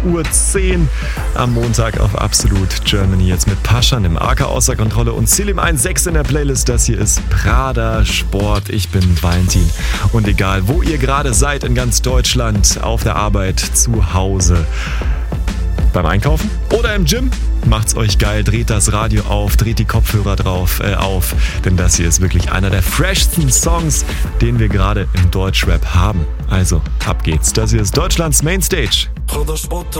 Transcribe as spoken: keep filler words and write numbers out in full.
Uhr zehn am Montag auf Absolut Germany. Jetzt mit Paschan im A K außer Kontrolle und Selim eins Komma sechs in der Playlist. Das hier ist Prada Sport. Ich bin Valentin. Und egal, wo ihr gerade seid in ganz Deutschland, auf der Arbeit, zu Hause, beim Einkaufen oder im Gym, macht's euch geil, dreht das Radio auf, dreht die Kopfhörer drauf äh, auf, denn das hier ist wirklich einer der freshsten Songs, den wir gerade im Deutschrap haben. Also, ab geht's. Das hier ist Deutschlands Mainstage. Prada Sport